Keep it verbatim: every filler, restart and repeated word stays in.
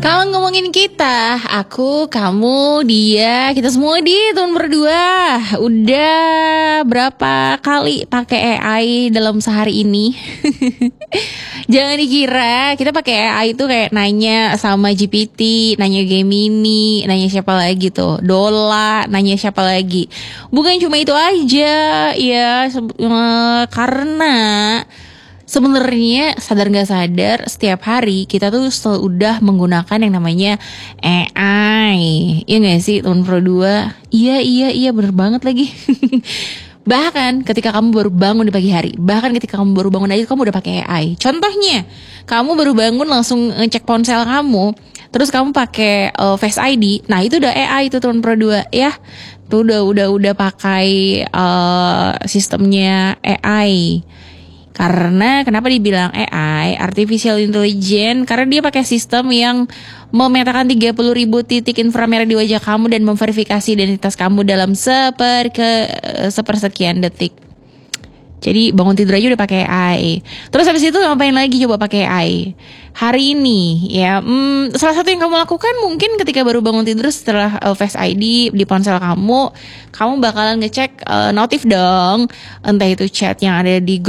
Kalau ngomongin kita, aku, kamu, dia, kita semua di tahun berdua udah berapa kali pakai A I dalam sehari ini? Jangan dikira kita pakai A I itu kayak nanya sama G P T, nanya Gemini, nanya siapa lagi tuh, Dola, nanya siapa lagi. Bukan cuma itu aja, ya se- eh, karena sebenarnya sadar nggak sadar setiap hari kita tuh sel- udah menggunakan yang namanya A I. Iya nggak sih tahun Pro dua? Iya iya iya bener banget lagi. Bahkan ketika kamu baru bangun di pagi hari, bahkan ketika kamu baru bangun aja kamu udah pakai A I. Contohnya, kamu baru bangun langsung ngecek ponsel kamu, terus kamu pakai uh, Face I D. Nah, itu udah A I itu tahun Pro dua ya. Tuh udah udah udah pakai uh, sistemnya A I. Karena kenapa dibilang A I, Artificial Intelligence? Karena dia pakai sistem yang memetakan tiga puluh ribu titik inframerah di wajah kamu dan memverifikasi identitas kamu dalam seper ke sepersekian detik. Jadi bangun tidur aja udah pakai A I. Terus habis itu ngapain lagi coba pakai A I? Hari ini ya, hmm, salah satu yang kamu lakukan mungkin ketika baru bangun tidur setelah uh, Face I D di ponsel kamu, kamu bakalan ngecek uh, notif dong, entah itu chat yang ada di